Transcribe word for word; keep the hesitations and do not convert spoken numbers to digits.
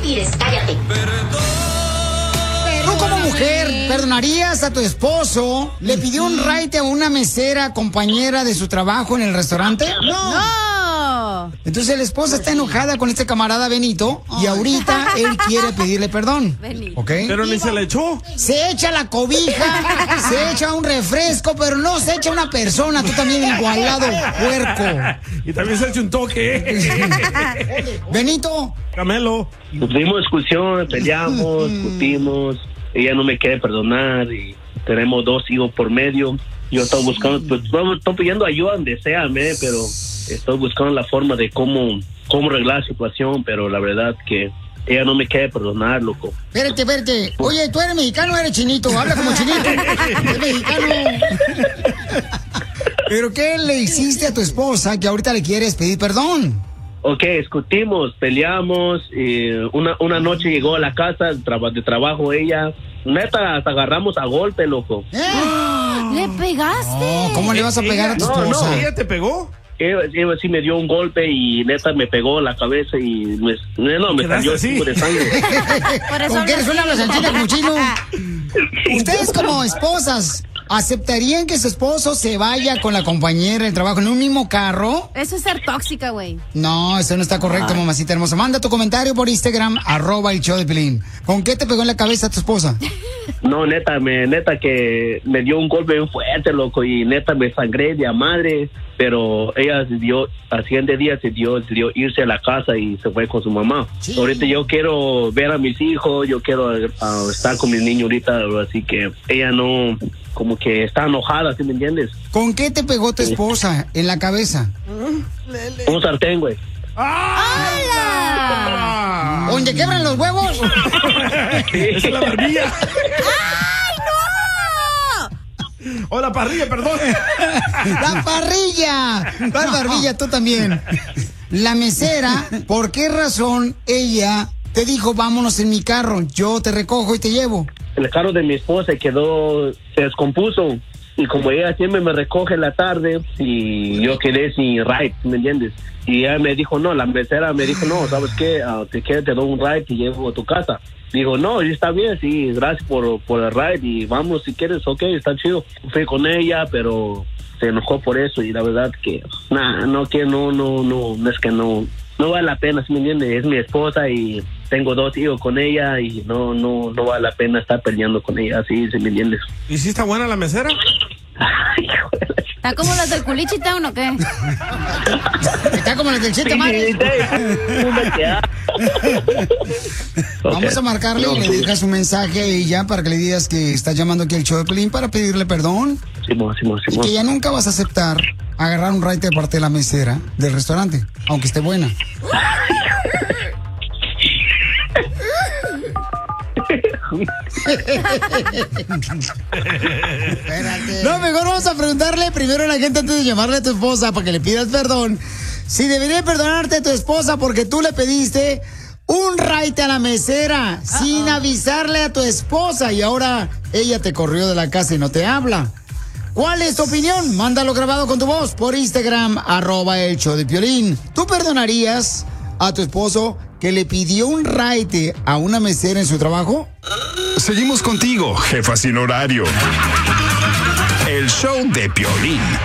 tires, cállate. Tú como mujer, ¿perdonarías a tu esposo? ¿Le pidió un raite a una mesera compañera de su trabajo en el restaurante? No. No. Entonces la esposa está enojada con este camarada Benito y ahorita él quiere pedirle perdón. Benito. ¿Ok? Pero ni se le echó. Se echa la cobija, se echa un refresco, pero no se echa una persona. Tú también igualado, puerco. Y también se echa un toque. Benito. Camelo. Tuvimos discusión, peleamos, discutimos. Ella no me quiere perdonar y tenemos dos hijos por medio. Yo estoy buscando, pues, estoy pidiendo ayuda donde sea, me, pero estoy buscando la forma de cómo, cómo arreglar la situación, pero la verdad que ella no me quiere perdonar, loco. Espérate, espérate. Oye, ¿tú eres mexicano o eres chinito? Habla como chinito. Eres mexicano. ¿Pero qué le hiciste a tu esposa que ahorita le quieres pedir perdón? Ok, discutimos, peleamos, y una, una noche llegó a la casa de, traba, de trabajo ella. Neta, hasta agarramos a golpe, loco. ¿Eh? ¿Le pegaste? No, ¿cómo le vas a pegar a tu No, esposa? no. ¿Ella te pegó? Ella, ella sí me dio un golpe y neta me pegó la cabeza y me, no, me ¿Quedaste salió así? tipo de sangre. Por eso ¿Con qué hablas resuena así. la salchicha como chino? Ustedes como esposas, ¿aceptarían que su esposo se vaya con la compañera del trabajo en un mismo carro? Eso es ser tóxica, güey. No, eso no está correcto, mamacita hermosa. Manda tu comentario por Instagram, arroba el show de Pilín. ¿Con qué te pegó en la cabeza tu esposa? No, neta, me, neta que me dio un golpe bien fuerte, loco, y neta me sangré de a madre, pero ella se dio, a siguiente día se dio, se dio irse a la casa y se fue con su mamá. Sí. Ahorita yo quiero ver a mis hijos, yo quiero uh, estar con mis niños ahorita, así que ella no, como que está enojada, ¿sí me entiendes? ¿Con qué te pegó tu esposa en la cabeza? Un sartén, güey. ¡Hala! ¿Dónde quebran los huevos? Esa es la barbilla. ¡Ay, no! O la parrilla, perdón. ¡La parrilla! ¡La barbilla, tú también! La mesera, ¿por qué razón ella te dijo, vámonos en mi carro, yo te recojo y te llevo? El carro de mi esposa quedó, se descompuso. Y como ella siempre me recoge en la tarde, y yo quedé sin ride, ¿me entiendes? Y ella me dijo, no, la mesera me dijo, no, ¿sabes qué? Uh, te quedas, te doy un ride, te llevo a tu casa. Digo, no, está bien, sí, gracias por, por el ride, y vamos si quieres, ok, está chido. Fui con ella, pero se enojó por eso, y la verdad que, nada, no, que no, no, no, no es que no, no vale la pena, ¿sí me entiendes? Es mi esposa y tengo dos hijos con ella, y no, no, no vale la pena estar peleando con ella, ¿sí, ¿sí me entiendes? ¿Y si está buena la mesera? ¿Está como las del Culichi Town o qué? Está como las del Siete Mares. Vamos a marcarle y le dejas un mensaje a ella para que le digas que estás llamando aquí al show de Pilín para pedirle perdón. Simón, Simón, Y Simón. que ya nunca vas a aceptar agarrar un raite de parte de la mesera del restaurante, aunque esté buena. No, mejor vamos a preguntarle primero a la gente antes de llamarle a tu esposa para que le pidas perdón. Si debería perdonarte a tu esposa porque tú le pediste un raite a la mesera uh-oh. sin avisarle a tu esposa y ahora ella te corrió de la casa y no te habla. ¿Cuál es tu opinión? Mándalo grabado con tu voz por Instagram, arroba el show de Piolín. ¿Tú perdonarías a tu esposo que le pidió un raite a una mesera en su trabajo? Seguimos contigo, jefa sin horario. El show de Piolín.